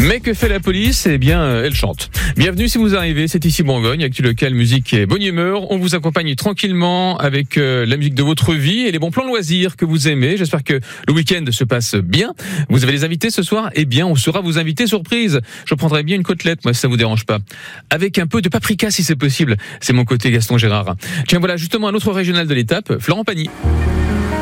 Mais que fait la police ? Eh bien, elle chante. Bienvenue si vous arrivez, c'est ici Bourgogne, actu local, musique et bonne humeur. On vous accompagne tranquillement avec la musique de votre vie et les bons plans loisirs que vous aimez. J'espère que le week-end se passe bien. Vous avez des invités ce soir ? Eh bien, on sera vos invités surprise. Je prendrai bien une côtelette, moi, si ça vous dérange pas. Avec un peu de paprika, si c'est possible. C'est mon côté Gaston Gérard. Tiens, voilà justement un autre régional de l'étape, Florent Pagny.